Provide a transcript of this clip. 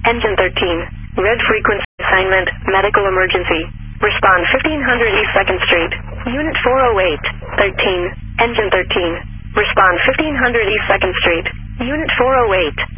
Engine 13. Red frequency assignment, medical emergency. Respond 1500 East 2nd Street. Unit 408. 13. Engine 13. Respond 1500 East 2nd Street. Unit 408.